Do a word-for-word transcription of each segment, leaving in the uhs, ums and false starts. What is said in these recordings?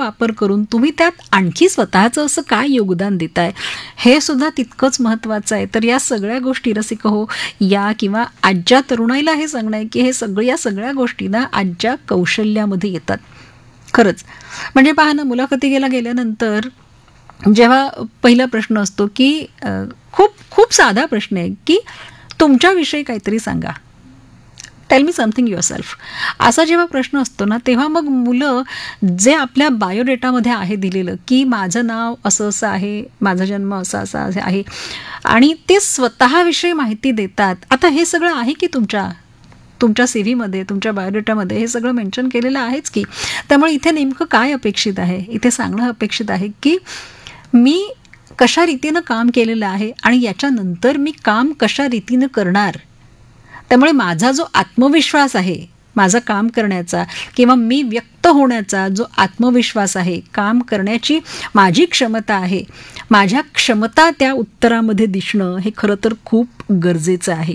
वापर करून तुम्ही त्यात आणखी स्वतःचं असं काय योगदान देताय हे सुद्धा तितकंच महत्त्वाचं आहे. तर या सगळ्या गोष्टी रसिक हो या किंवा आजच्या तरुणाईला हे सांगणं आहे की हे सगळं या सगळ्या गोष्टी ना आजच्या कौशल्यामध्ये येतात खरंच. म्हणजे पहा ना, मुलाखतीला गेल्यानंतर जेव्हा पहिला प्रश्न असतो की खूप खूप साधा प्रश्न आहे की तुमच्याविषयी काहीतरी सांगा, tell me something your self, असा जेव्हा प्रश्न असतो ना तेव्हा मग मुलं जे आपल्या बायोडेटामध्ये आहे दिलेलं की माझं नाव असं असं आहे, माझा जन्म असा असा आहे आणि ते स्वतःविषयी माहिती देतात. आता हे सगळं आहे की तुमच्या तुमच्या सी व्हीमध्ये, तुमच्या बायोडेटामध्ये हे सगळं मेन्शन केलेलं आहेच की. त्यामुळे इथे नेमकं काय अपेक्षित आहे, इथे सांगणं अपेक्षित आहे की मी कशा रीतीनं काम केलेलं आहे आणि याच्यानंतर मी काम कशा रीतीनं करणार. त्यामुळे माझा जो आत्मविश्वास आहे माझं काम करण्याचा किंवा मी व्यक्त होण्याचा जो आत्मविश्वास आहे, काम करण्याची माझी क्षमता आहे, माझ्या क्षमता त्या उत्तरामध्ये दिसणं हे खरं तर खूप गरजेचं आहे.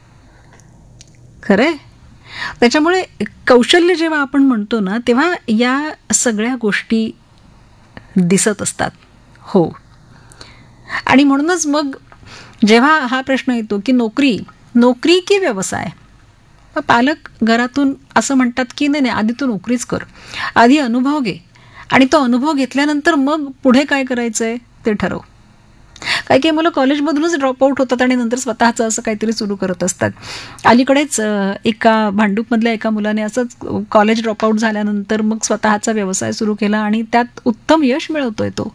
खरं आहे. त्याच्यामुळे कौशल्य जेव्हा आपण म्हणतो ना तेव्हा या सगळ्या गोष्टी दिसत असतात. हो. आणि म्हणूनच मग जेव्हा हा प्रश्न येतो की नोकरी नोकरी की व्यवसाय, पालक घरातून असं म्हणतात की नाही नाही आधी तू नोकरीच कर, आधी अनुभव घे आणि तो अनुभव घेतल्यानंतर मग पुढे काय करायचं आहे ते ठरव. काही काही मुलं कॉलेजमधूनच ड्रॉपआउट होतात आणि नंतर स्वतःचं असं काहीतरी सुरू करत असतात. अलीकडेच एका भांडूपमधल्या एका मुलाने असंच कॉलेज ड्रॉपआउट झाल्यानंतर मग स्वतःचा व्यवसाय सुरू केला आणि त्यात उत्तम यश मिळवतोय तो.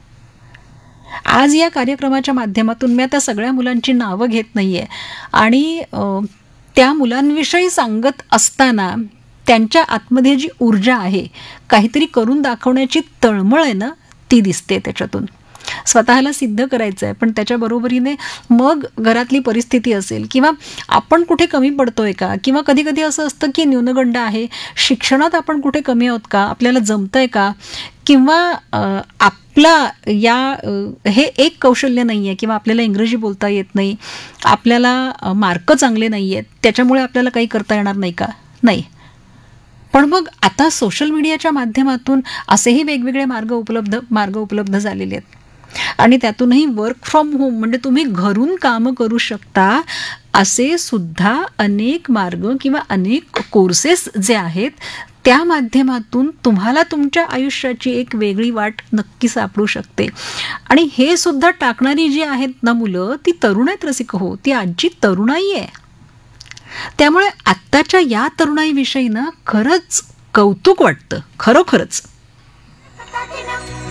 आज या कार्यक्रमाच्या माध्यमातून मी आता सगळ्या मुलांची नावं घेत नाहीये आणि त्या मुलांविषयी सांगत असताना त्यांच्या आतमध्ये जी ऊर्जा आहे, काहीतरी करून दाखवण्याची तळमळ आहे ना, ती दिसते त्याच्यातून. स्वतःला सिद्ध करायचं आहे, पण त्याच्या बरोबरीने मग घरातली परिस्थिती असेल किंवा आपण कुठे कमी पडतोय का, किंवा कधी कधी असं असतं की न्यूनगंड आहे, शिक्षणात आपण कुठे कमी आहोत का, आपल्याला जमतंय का, किंवा आपला या हे एक कौशल्य नाही आहे किंवा आपल्याला इंग्रजी बोलता येत नाही, आपल्याला मार्क चांगले नाही आहेत, त्याच्यामुळे आपल्याला काही करता येणार नाही का. नाही, पण मग आता सोशल मीडियाच्या माध्यमातून असेही वेगवेगळे मार्ग उपलब्ध मार्ग उपलब्ध झालेले आहेत आणि त्यातूनही वर्क फ्रॉम होम म्हणजे तुम्ही घरून कामं करू शकता असे सुद्धा अनेक मार्ग किंवा अनेक कोर्सेस जे आहेत त्या माध्यमातून तुम्हाला तुमच्या आयुष्याची एक वेगळी वाट नक्की सापडू शकते. आणि हे सुद्धा टाकणारी जी आहेत ना मुलं, ती तरुण आहेत रसिक हो, ती आजची तरुणाई आहे. त्यामुळे आत्ताच्या या तरुणाईविषयी ना खरंच कौतुक वाटतं, खरोखरच.